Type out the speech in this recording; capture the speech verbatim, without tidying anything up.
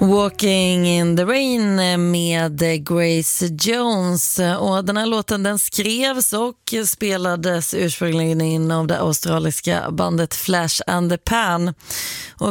Walking in the Rain med Grace Jones, och den här låten den skrevs och spelades ursprungligen in av det australiska bandet Flash and the Pan. Och